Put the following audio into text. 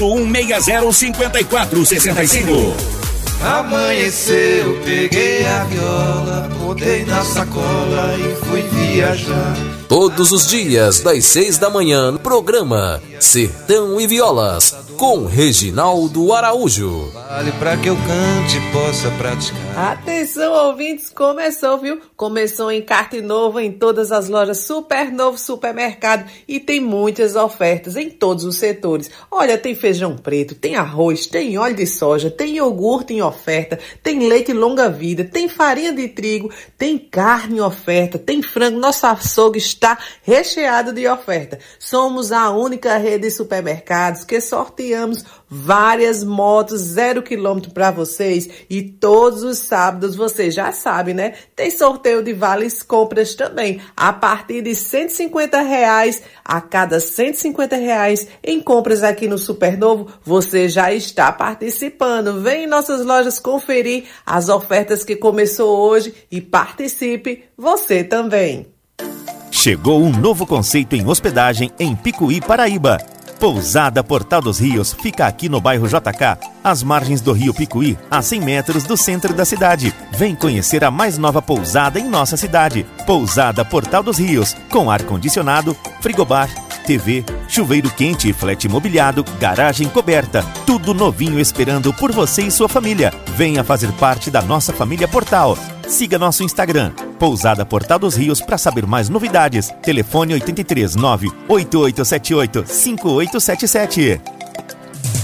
1605465. Amanheceu, peguei a viola, botei na sacola e fui viajar. Todos os dias, das 6 da manhã, programa Sertão e Violas, com Reginaldo Araújo. Vale pra que eu cante e possa praticar. Atenção, ouvintes, começou, viu? Começou em Encarte Novo, em todas as lojas Super Novo Supermercado, e tem muitas ofertas em todos os setores. Olha, tem feijão preto, tem arroz, tem óleo de soja, tem iogurte em oferta, tem leite longa vida, tem farinha de trigo, tem carne em oferta, tem frango. Nosso açougue está recheado de oferta. Somos a única rede de supermercados que sorteamos várias motos 0 km para vocês, e todos os sábados, você já sabe, né? Tem sorteio de vales compras também, a partir de R$150. A cada R$150 em compras aqui no Supernovo, você já está participando. Vem em nossas lojas conferir as ofertas que começou hoje e participe você também. Chegou um novo conceito em hospedagem em Picuí, Paraíba. Pousada Portal dos Rios fica aqui no bairro JK, às margens do rio Picuí, a 100 metros do centro da cidade. Vem conhecer a mais nova pousada em nossa cidade. Pousada Portal dos Rios, com ar-condicionado, frigobar, TV, chuveiro quente e flat mobiliado, garagem coberta. Tudo novinho esperando por você e sua família. Venha fazer parte da nossa família Portal. Siga nosso Instagram, Pousada Portal dos Rios, para saber mais novidades. Telefone 83 98878 5877.